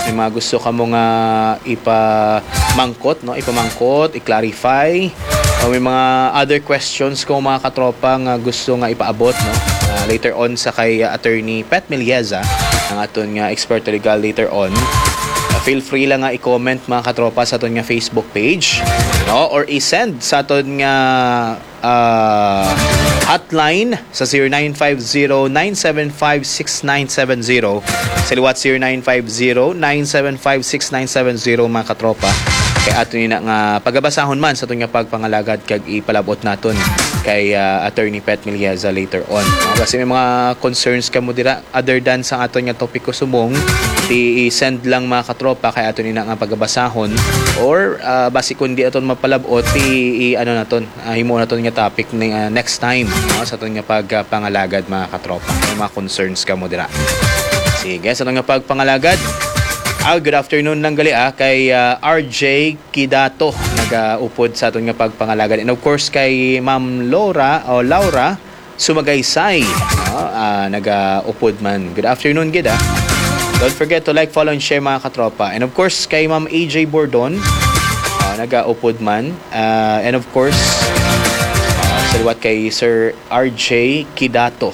may mga gusto ka mo nga ipamangkot, no? Ipamangkot, i-clarify, o may mga other questions kung mga katropa nga gusto nga ipaabot, no? Later on sa kay Attorney Pat Milieza, ang aton nga expert legal later on. Feel free lang nga i-comment mga katropa sa aton nga Facebook page, no? Or i-send sa aton nga hotline sa 0950-975-6970. Sa liwat 0950-975-6970 mga katropa. Kay ato na nga pagabasahon man sa aton nga pagpangalagad kag ipalabot naton kay Attorney Pat Milieza later on. Kasi may mga concerns ka mo dira other than sa aton nga topiko sumong, i-send lang mga katropa kay ato na nga pagabasahon, or basi kundi aton mapalabot ano naton himo naton nga topic next time, no? Sa aton nga pagpangalagad mga katropa. May mga concerns ka mo dira. Sige, sa aton nga pagpangalagad. Good afternoon lang gali kay RJ Kidato, nag-upod sa aton nga pagpangalagad, and of course kay Ma'am Laura Sumagaysay, nag-upod man. Good afternoon gid. Don't forget to like, follow, and share mga katropa. And of course kay Ma'am AJ Bordon, nag-upod man, and of course salawat kay Sir RJ Kidato,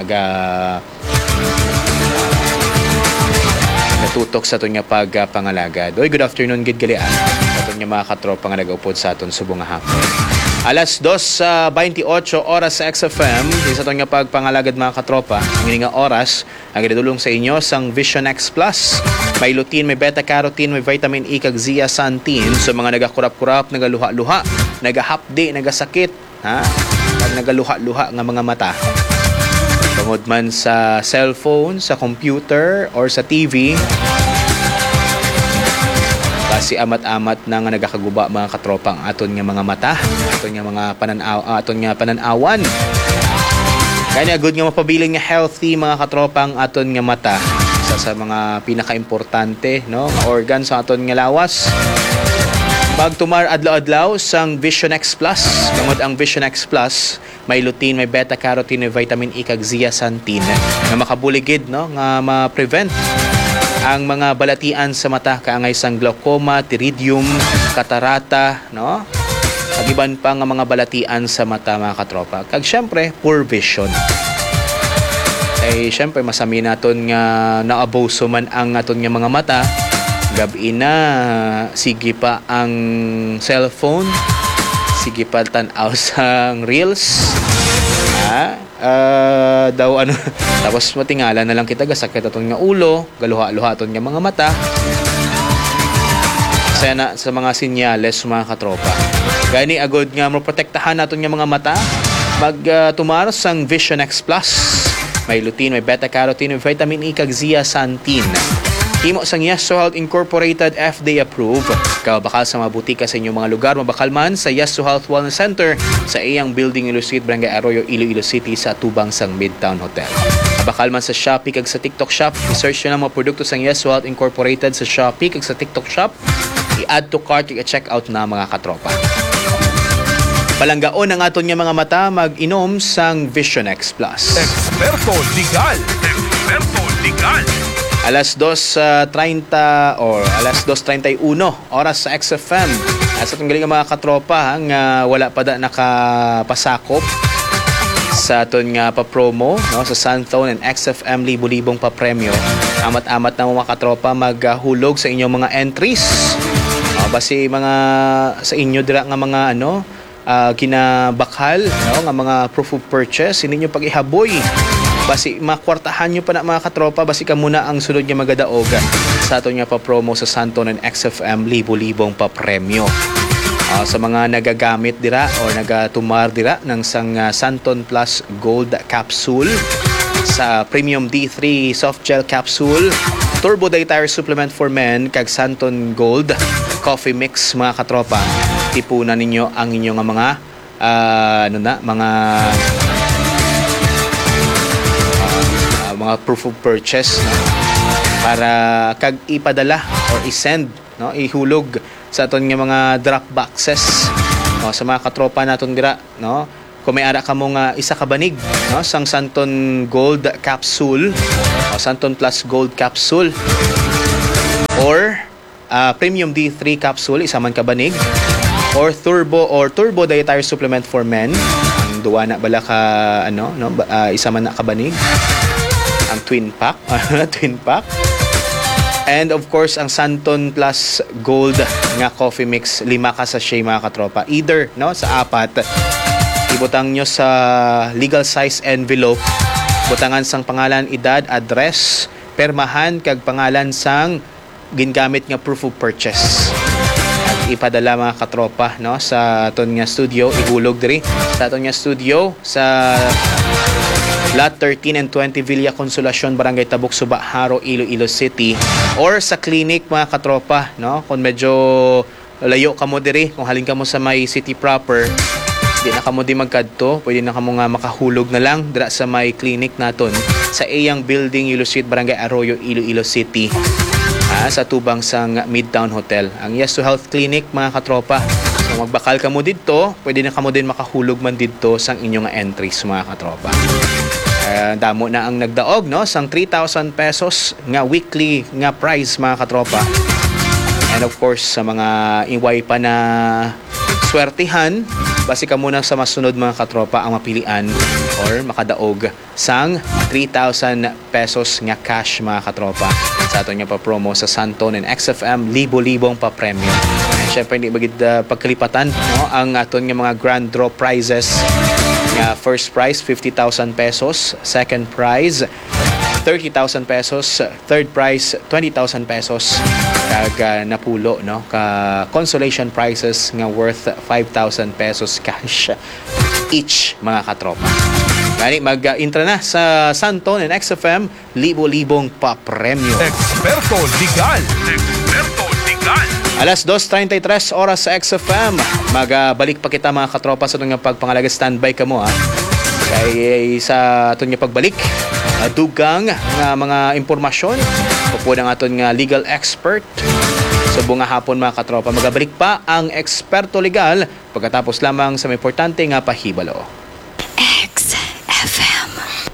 natutok sa aton nga pagpangalagad. Good afternoon gid gali sa aton nga mga katropa nga nag-upod sa aton subong nga hapon. Alas 2:28 oras sa XFM, sa aton nga pagpangalagad mga katropa. Ang nga oras ang gidulong sa inyo sang Vision X Plus. May lutein, may beta-carotene, may vitamin E kag zeaxanthin sa mga nagakurap-kurap, nagaluha-luha, nagahapdi, nagasakit, pag nagaluha-luha nga mga mata. Tungod man sa cellphone, sa computer, or sa TV, kasi amat-amat na nga nagakaguba mga katropang aton nga mga mata, aton nga mga pananawan. Kaya good nga mapabiling nga healthy mga katropang aton nga mata. Isa sa mga pinaka-importante, no, nga organ sa aton nga lawas. Pagtumar adlaw-adlaw sang Vision X Plus. Tungod ang Vision X Plus, may lutein, may beta-carotene, may vitamin E kag zeaxanthin nga makabuligid, no, nga ma-prevent ang mga balatian sa mata kaangay sang glaucoma, pterygium, katarata, no? Kag iban pa nga mga balatian sa mata mga katropa. Kag syempre, poor vision. Syempre masami naton nga naaboso man ang aton nga mga mata. Gabi na, sige pa ang cellphone, sige pa tan-aw sang reels, tapos matingala na lang kita, gasakit aton nga ulo, galuha-luha aton nga mga mata. Saya na sa mga sinyales mga katropa. Gani agod nga maprotektahan naton nga mga mata, tumaro sang Vision X Plus. May lutein, may beta-carotene, may vitamin E kag zeaxanthin. Himo sang Yes to Health Incorporated, FDA approved. Bakal sa mga butika sa inyong mga lugar, mabakal man sa Yes to Health Wellness Center sa iyang building Iloilo Street, Barangay Arroyo, Iloilo City sa tubang sang Midtown Hotel. Bakal man sa Shopee kag sa TikTok Shop, i-search nyo na mga produkto sang Yes to Health Incorporated sa Shopee kag sa TikTok Shop. I-add to cart, i-check out na mga katropa. Palanggaon ang aton nga mga mata, mag-inom sang Vision X Plus. Experto Legal. Alas 2:30 or alas 2:31 oras sa XFM. Sa itong galing mga katropa nga wala pa da nakapasakop sa aton nga pa-promo, no, sa Sunzone and XFM libo-libong pa-premyo. Amat-amat na mga katropa maghulog sa inyong mga entries. Basi mga sa inyo dira nga mga kinabakal, no, nga mga proof of purchase, hindi nyo pag-ihaboy. Basi makwartahan nyo pa na mga katropa, basi ka muna ang sunod nga magadaog sa ato nga pa-promo sa Santon and XFM libo-libong pa-premyo. Sa mga nagagamit dira o nagatumar dira ng sang Santon Plus Gold Capsule, sa Premium D3 Soft Gel Capsule, Turbo Day Tire Supplement for Men, kag Santon Gold Coffee Mix mga katropa, tipunan ninyo ang inyong mga mga proof of purchase, no? Para kag ipadala or i-send, no, ihulog sa aton nga mga drop boxes, no, sa mga katropa naton dira, no. Kung may ara ka mong isa ka banig, no, sang Santon Gold Capsule o Santon Plus Gold Capsule, or Premium D3 capsule, isa man kabanig, or turbo dietary supplement for men, ang duwa na bala ka isa man na kabanig, ang twin pack and of course ang Santon Plus Gold nga coffee mix, 5 ka sachet mga katropa, either sa 4 ibutang nyo sa legal size envelope, butangan sang pangalan, edad, address, permahan kag pangalan sang gingamit nga proof of purchase, at ipadala mga katropa sa aton nga studio, ihulog diri sa aton nga studio sa Lot 13 and 20 Villa Consolacion, Barangay Tabuk, Suba, Haro, Iloilo City, or sa clinic mga katropa, kung medyo layo ka mo diri, kung halin ka mo sa may city proper, di na ka mo di magkadto, pwede na ka mo nga makahulog na lang dira sa may clinic naton sa Eyang Building, Iloilo Street, Barangay Arroyo, Iloilo City, sa tubang sang Midtown Hotel, ang Yes to Health Clinic mga katropa. So magbakal ka mo dito, pwede na ka mo din makahulog man dito sang inyong entries mga katropa. Damo na ang nagdaog sang 3,000 pesos nga weekly nga price mga katropa. And of course sa mga iway pa na swertihan, basi ka muna sa masunod mga katropa ang mapilian or makadaog sang 3,000 pesos nga cash mga katropa sa ato nga pa-promo sa Santon and XFM, libo-libong pa-premyo. And syempre hindi bagid pagkalipatan ang aton nga mga grand draw prizes nga first prize 50,000 pesos, second prize 30,000 pesos, third prize 20,000 pesos, kag napulo ka consolation prizes nga worth 5,000 pesos cash each mga katropa. Gani mag-intra na sa Santon and XFM, libo-libong pa-premyo. Eksperto Legal. Alas 2:33 oras sa XFM. Magbalik pa kita mga katropa sa itong pagpangalaga. Standby ka mo kay sa itong pagbalik, dugang nga mga impormasyon po ng aton nga legal expert sa bunga hapon mga katropa. Magabalik pa ang Eksperto Legal pagkatapos lamang sa may importante nga pahibalo. XFM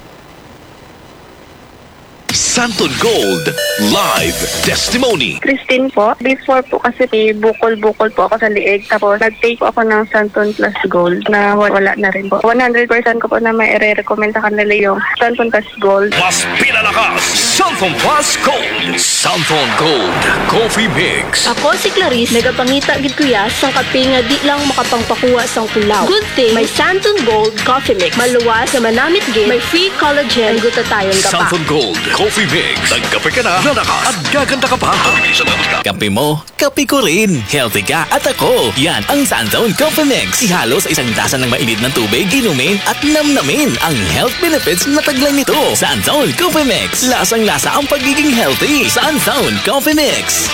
Santon Gold Live Testimony. Christine po. Before po kasi may bukol-bukol po ako sa liig. Tapos nag-take po ako ng Santon Plus Gold na wala na rin po. 100% ko po na may i-recommend sa kanila yung Santon Plus Gold. Mas pinalakas Santon Plus Gold. Santon Gold Coffee Mix. Ako si Clarice, nagapangita gid kuya sang kape nga di lang makapangpakuha sang kulaw. Good thing, may Santon Gold Coffee Mix. Maluwas na manamit gid, may free collagen, ang gutatayon ka pa. Santon Gold Coffee Mix. Nagkape ka na, lalakas at gaganda ka pa. Kape mo, kape ko rin. Healthy ka at ako. Yan ang Santon Coffee Mix. Ihalo sa isang tasa ng mainit ng tubig, inumin at namnamin ang health benefits na taglang nito. Santon Coffee Mix. Lasang-lasa ang pagiging healthy. Santon Coffee Mix.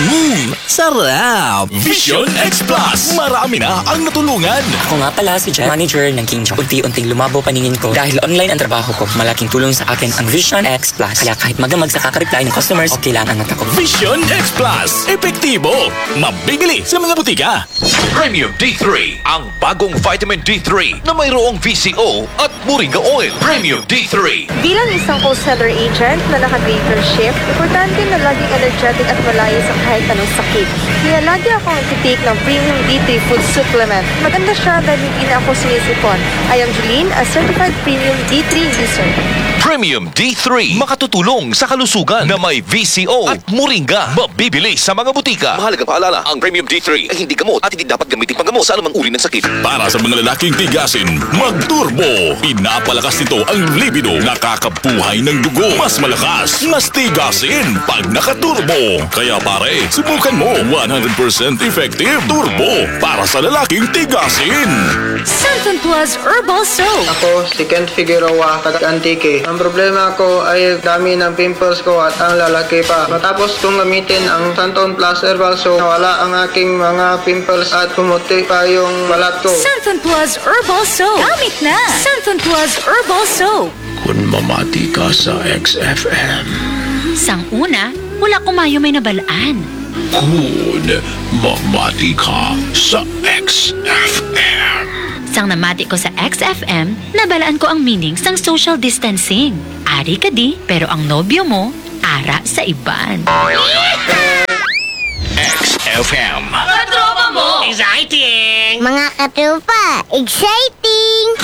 Sarap! Vision X Plus. Marami na ang natulungan. Ako nga pala si Jet, manager ng King Job. Unti-unting lumabo paningin ko dahil online ang trabaho ko. Malaking tulong sa akin ang Vision X Plus. Kaya kahit magamag sa kakareply ng customers, okay lang ang mata ko. Vision X Plus. Epektibo. Mabibili sa mga butika. Premium D3. Ang bagong vitamin D3 na mayroong VCO at Moringa Oil. Premium D3. Bilang isang wholesaler agent na naka-greater shift, importante na laging energetic at malayo sa kahit anong sakit. Kaya lagi akong nagtitake ng Premium D3 Food Supplement. Maganda siya dahil hindi na ako sinisipon. I am Julene, a certified Premium D3 user. Premium D3. Makatutulong sa kalusugan na may VCO at Moringa. Mabibili sa mga butika. Mahalagang paalala, ang Premium D3 ay hindi gamot at hindi dapat gamitin panggamot sa anumang uri ng sakit. Para sa mga lalaking tigasin, mag-turbo. Pinapalakas nito ang libido. Nakakabuhay ng dugo. Mas malakas, mas tigasin pag nakaturbo. Kaya pare, subukan mo. 100% effective turbo para sa lalaking tigasin. Santon Plus Herbal Soap. Ako si Kent Figueroa, taga-Antique. Ang problema ko ay dami ng pimples ko at ang lalaki pa. Matapos kong gamitin ang Santon Plus Herbal Soap, nawala ang aking mga pimples at pumuti pa yung balat ko. Santon Plus Herbal Soap. Gamit na! Santon Plus Herbal Soap. Kung mamati ka sa XFM, Sang una, wala kumayo may nabalaan. kung mamati ka sa XFM. Sang namati ko sa XFM, nabalaan ko ang meaning sang social distancing. Ari ka di, pero ang nobyo mo, ara sa iban. FM. Mga katropa, exciting!